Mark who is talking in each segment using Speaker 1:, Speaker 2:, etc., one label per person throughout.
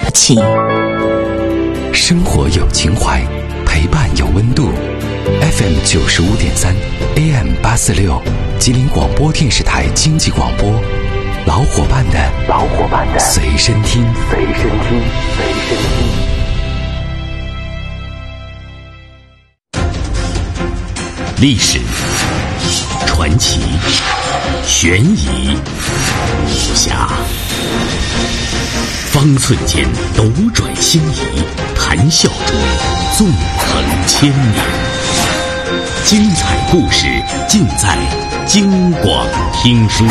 Speaker 1: 得起。
Speaker 2: 生活有情怀，陪伴有温度。FM 95.3 AM 846，吉林广播电视台经济广播，老伙伴的随身听。历史、传奇、悬疑、武侠，方寸间斗转星移，谈笑中纵横千年。精彩故事尽在京广听书。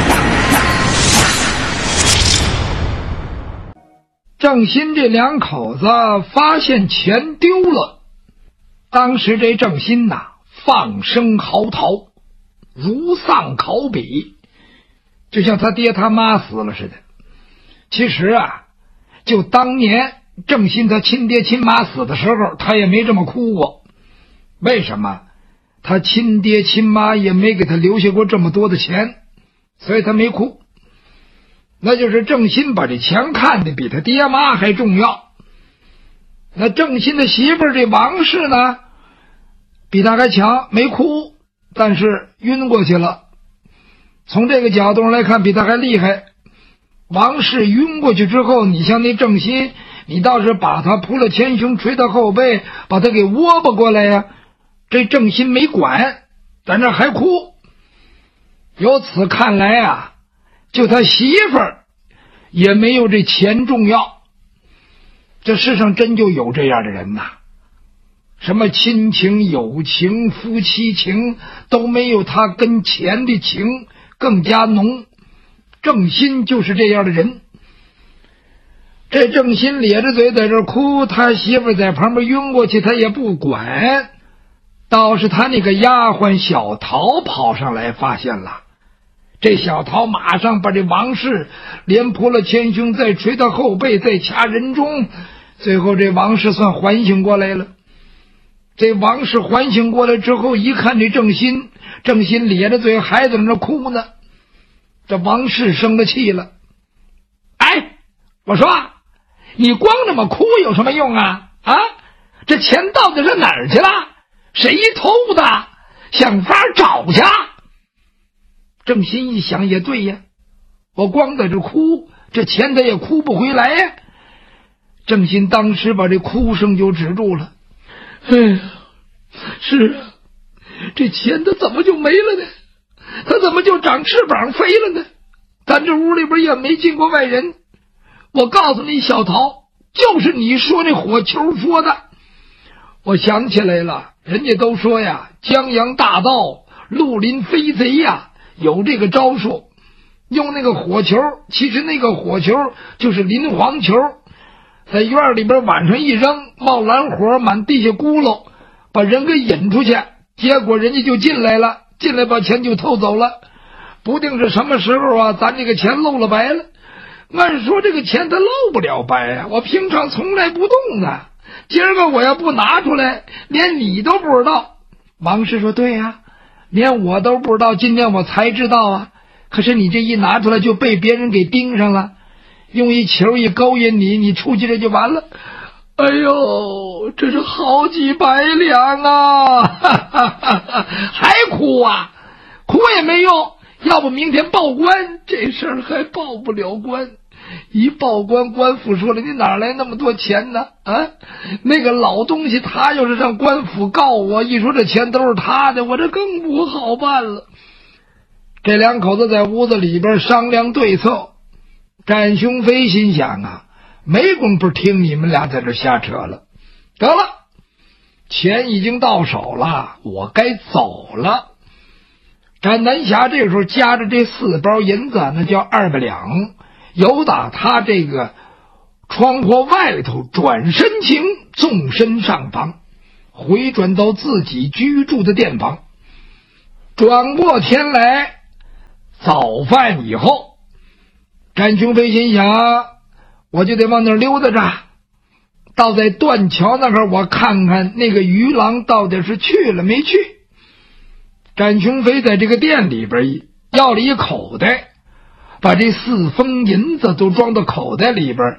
Speaker 3: 郑新这两口子发现钱丢了，当时这郑新呐，放声嚎啕，如丧考妣，就像他爹他妈死了似的。其实啊，就当年郑新他亲爹亲妈死的时候，他也没这么哭过。为什么？他亲爹亲妈也没给他留下过这么多的钱，所以他没哭。那就是郑新把这钱看得比他爹妈还重要。那郑新的媳妇儿这王氏呢，比他还强，没哭，但是晕过去了。从这个角度上来看，比他还厉害。王氏晕过去之后，你像那郑新，你倒是把他扑了前胸，捶他后背，把他给窝吧过来呀。这郑新没管，在那还哭。由此看来啊，就他媳妇儿也没有这钱重要。这世上真就有这样的人呐，什么亲情、友情、夫妻情都没有他跟钱的情更加浓。郑新就是这样的人。这郑新咧着嘴在这哭，他媳妇在旁边晕过去，他也不管。倒是他那个丫鬟小桃跑上来发现了，这小桃马上把这王氏连扑了前胸，再捶他后背，再掐人中，最后这王氏算缓醒过来了。这王氏缓醒过来之后，一看这郑新咧着嘴还在那哭呢，这王氏生了气了。哎，我说你光这么哭有什么用啊？这钱到底是哪儿去了？谁偷的？想法找去。郑新一想也对呀，我光在这哭，这钱他也哭不回来呀。郑新当时把这哭声就止住了。哎呀，是啊，这钱他怎么就没了呢？他怎么就长翅膀飞了呢？咱这屋里边也没进过外人。我告诉你小桃，就是你说那火球说的。我想起来了，人家都说呀，江洋大盗，绿林飞贼呀，有这个招数，用那个火球，其实那个火球就是磷黄球，在院里边晚上一扔，冒蓝火，满地下轱辘，把人给引出去，结果人家就进来了，进来把钱就偷走了。不定是什么时候啊，咱这个钱漏了白了。按说这个钱它漏不了白啊，我平常从来不动的，今儿个我要不拿出来，连你都不知道。王氏说对呀，连我都不知道，今天我才知道啊。可是你这一拿出来就被别人给盯上了，用一球一勾引你，你出去这就完了。哎呦，这是好几百两啊！还哭啊？哭也没用，要不明天报官，这事儿还报不了官。一报官，官府说了，你哪来那么多钱呢？那个老东西他要是让官府告我，一说这钱都是他的，我这更不好办了。这两口子在屋子里边商量对策。展雄飞心想啊，没工夫听你们俩在这瞎扯了，得了，钱已经到手了，我该走了。展南霞这时候夹着这4包银子，那叫200两，由打他这个窗户外头转身行，纵身上房，回转到自己居住的店房。转过天来，早饭以后，展雄飞心想，我就得往那儿溜达着，到在断桥那儿，我看看那个鱼郎到底是去了没去。展雄飞在这个店里边要了一口袋，把这4封银子都装到口袋里边，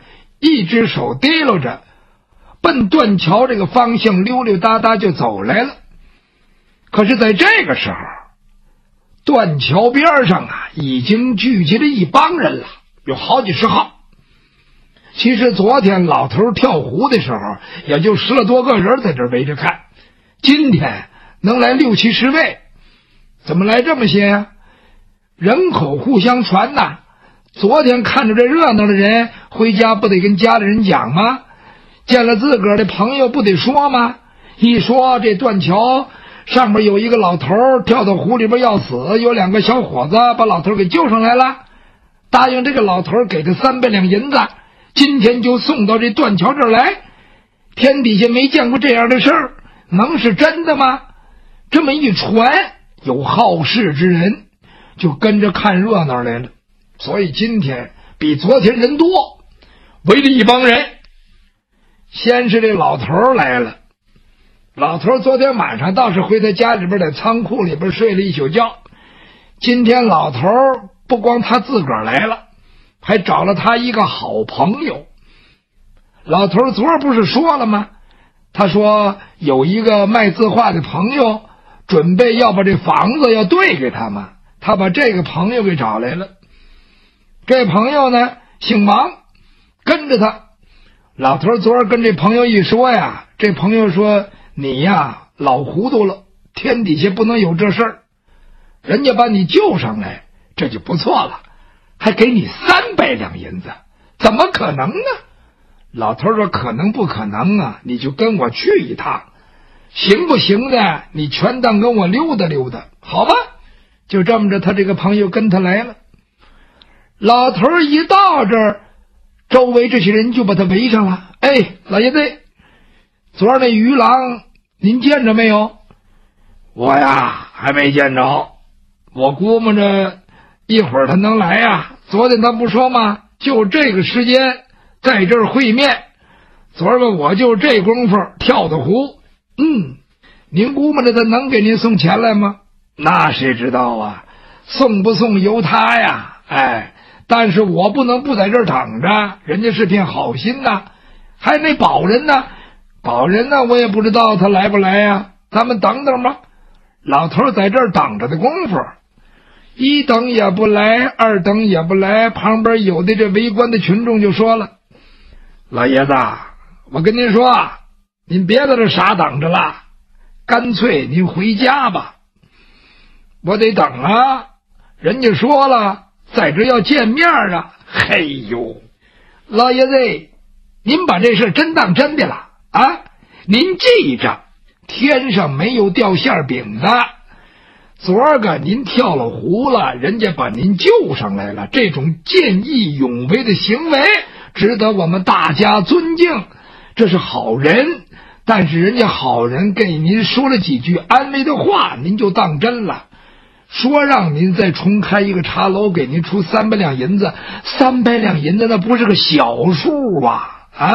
Speaker 3: 一只手提溜着，奔断桥这个方向溜溜达达就走来了。可是在这个时候，断桥边上已经聚集了一帮人了，有好几十号。其实昨天老头跳湖的时候，也就10来多个人在这围着看，今天能来6、70位，怎么来这么些呀？人口互相传呐。昨天看着这热闹的人，回家不得跟家里人讲吗？见了自个儿的朋友不得说吗？一说这断桥上面有一个老头跳到湖里边要死，有2个小伙子把老头给救上来了，答应这个老头给他300两银子，今天就送到这断桥这儿来。天底下没见过这样的事儿，能是真的吗？这么一传，有好事之人就跟着看热闹来了，所以今天比昨天人多，围着一帮人。先是这老头来了，老头昨天晚上倒是回他家里边，在仓库里边睡了一宿觉。今天老头不光他自个儿来了，还找了他一个好朋友。老头昨儿不是说了吗？他说有一个卖字画的朋友准备要把这房子要对给他嘛，他把这个朋友给找来了。这朋友呢姓王，跟着他。老头昨儿跟这朋友一说呀，这朋友说你呀老糊涂了，天底下不能有这事儿，人家把你救上来这就不错了，还给你300两银子，怎么可能呢？老头说可能不可能啊，你就跟我去一趟，行不行的你全当跟我溜达溜达，好吧？就这么着，他这个朋友跟他来了。老头一到这儿，周围这些人就把他围上了。哎，老爷子，昨儿那鱼郎您见着没有？我呀还没见着，我估摸着一会儿他能来呀。昨天他不说吗？就这个时间在这儿会面，昨儿个我就这功夫跳的湖。您估摸着他能给您送钱来吗？那谁知道啊，送不送由他呀。但是我不能不在这儿等着，人家是片好心呐。还那保人呢，保人呢我也不知道他来不来呀，咱们等等吧。老头在这儿等着的功夫，一等也不来，二等也不来，旁边有的这围观的群众就说了，老爷子，我跟您说，您别在这傻等着了，干脆您回家吧。我得等啊，人家说了在这要见面啊。嘿呦，老爷子，您把这事真当真的了啊？您记着，天上没有掉馅饼的。昨儿个您跳了湖了，人家把您救上来了，这种见义勇为的行为值得我们大家尊敬，这是好人。但是人家好人给您说了几句安慰的话，您就当真了，说让您再重开一个茶楼，给您出300两银子，300两银子那不是个小数啊！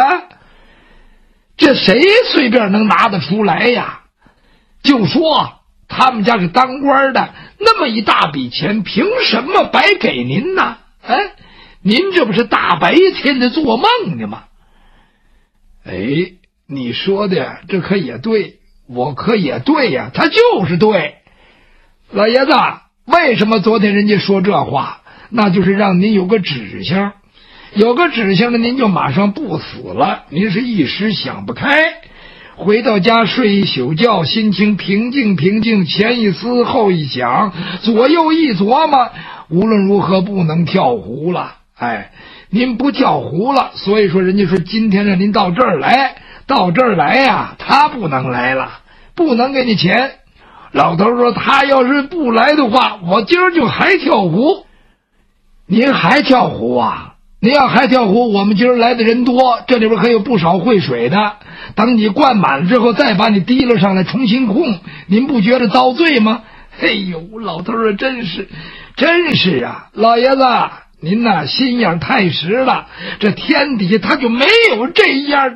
Speaker 3: 这谁随便能拿得出来呀？就说他们家是当官的，那么一大笔钱，凭什么白给您呢？您这不是大白天的做梦呢吗？你说的这可也对，我可也对呀，他就是对。老爷子，为什么昨天人家说这话？那就是让您有个指向，有个指向呢，您就马上不死了。您是一时想不开，回到家睡一宿觉，心情平静平静，前一思后一想，左右一琢磨，无论如何不能跳湖了。您不跳湖了，所以说人家说今天让您到这儿来，到这儿来呀，他不能来了，不能给你钱。老头说他要是不来的话，我今儿就还跳湖。您还跳湖啊？您要还跳湖，我们今儿来的人多，这里边可有不少会水的，等你灌满了之后再把你提溜上来重新控，您不觉得遭罪吗？老头说真是啊，老爷子您呐心眼太实了，这天底下他就没有这样。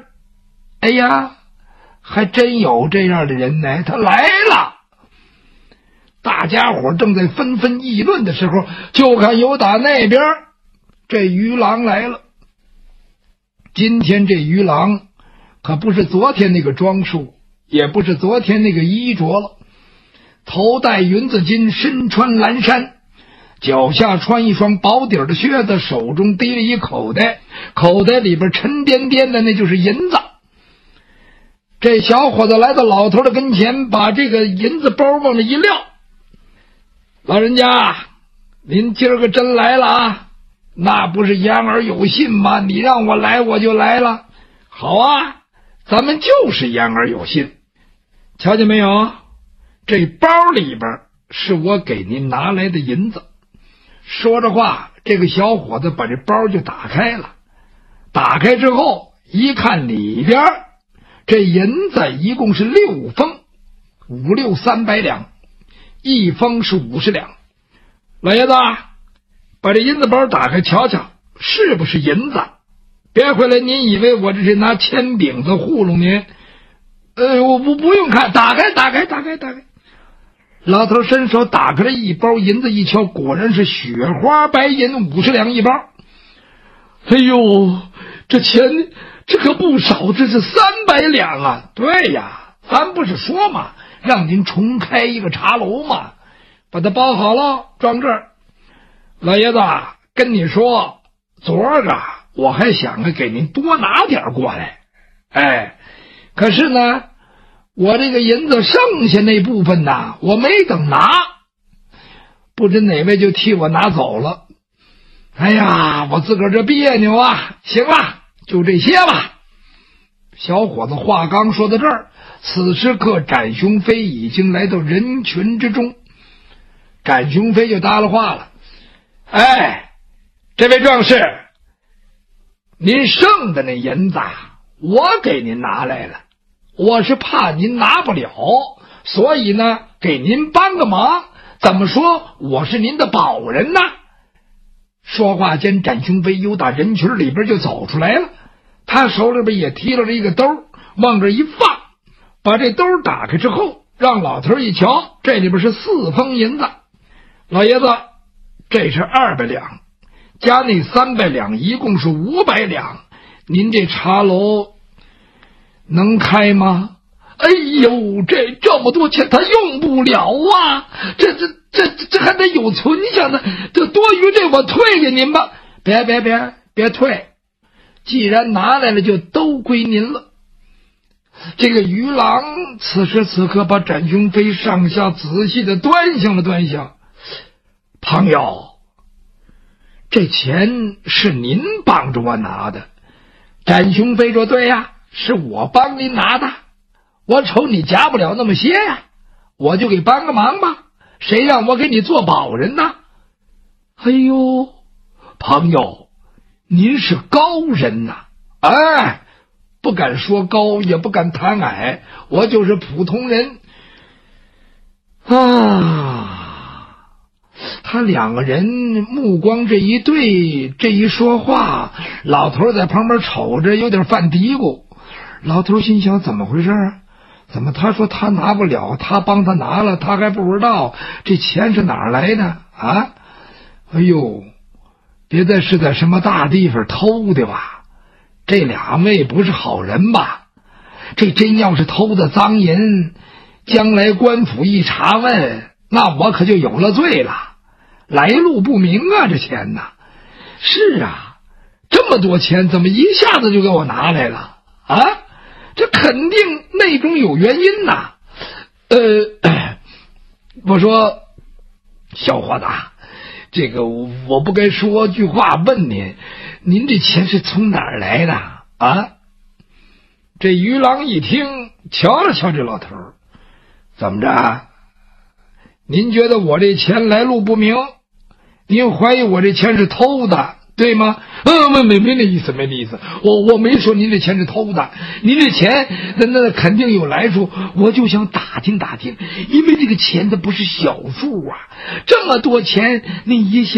Speaker 3: 还真有这样的人呢，他来了。大家伙正在纷纷议论的时候，就看有打那边这鱼郎来了。 今天这于郎可不是昨天那个装束，也不是昨天那个衣着了，头戴云子巾，身穿蓝衫，脚下穿一双薄底的靴子，手中提了一口袋，口袋里边沉甸甸的那就是银子。这小伙子来到老头的跟前，把这个银子包往那一撂：“老人家，您今儿个真来了啊？那不是言而有信吗？你让我来我就来了。好啊，咱们就是言而有信。瞧见没有？这包里边是我给您拿来的银子。”说着话，这个小伙子把这包就打开了。打开之后一看，里边这银子一共是6封，5六300两，一封是50两。老爷子，把这银子包打开瞧瞧，是不是银子？别回来您以为我这是拿铅饼子糊弄您。我不用看，打开。老头伸手打开了一包银子，一瞧，果然是雪花白银50两一包。哎呦，这钱这可不少，这是300两啊！对呀，咱不是说嘛，让您重开一个茶楼嘛，把它包好了，装这儿。老爷子，跟你说，昨儿个我还想着给您多拿点过来，可是呢，我这个银子剩下那部分呢，我没等拿，不知哪位就替我拿走了。哎呀，我自个儿这别扭啊！行了，就这些吧。小伙子话刚说到这儿，此时刻展雄飞已经来到人群之中。展雄飞就搭了话了：“这位壮士，您剩的那银子我给您拿来了，我是怕您拿不了，所以呢给您帮个忙，怎么说我是您的保人呢？”说话间，展雄飞又打人群里边就走出来了，他手里边也提了一个兜，往这一放，把这兜打开之后，让老头一瞧，这里边是4封银子。老爷子，这是200两，加那300两，一共是500两，您这茶楼能开吗？哎呦，这么多钱他用不了啊，这还得有存下呢，这多余这我退给您吧。别退，既然拿来了就都归您了。这个于郎此时此刻把展雄飞上下仔细的端详了端详。朋友，这钱是您帮着我拿的。展雄飞说：“对呀，是我帮您拿的，我瞅你夹不了那么些呀，我就给帮个忙吧，谁让我给你做保人呢？”哎呦，朋友，您是高人呐！不敢说高，也不敢谈矮，我就是普通人啊。他两个人目光这一对，这一说话，老头在旁边瞅着，有点犯嘀咕。老头心想，怎么回事啊？怎么他说他拿不了，他帮他拿了，他还不知道这钱是哪儿来的啊？哎呦，别再是在什么大地方偷的吧？这两位不是好人吧？这真要是偷的赃银，将来官府一查问，那我可就有了罪了，来路不明啊，这钱呐！是啊，这么多钱怎么一下子就给我拿来了啊？这肯定内中有原因呐。我说小伙子，这个我不该说句话问您这钱是从哪儿来的啊？这于郎一听，瞧了瞧这老头，怎么着？您觉得我这钱来路不明？您怀疑我这钱是偷的，对吗？没那意思，我没说您这钱是偷的，您这钱那肯定有来处，我就想打听打听，因为这个钱它不是小数啊，这么多钱，你一下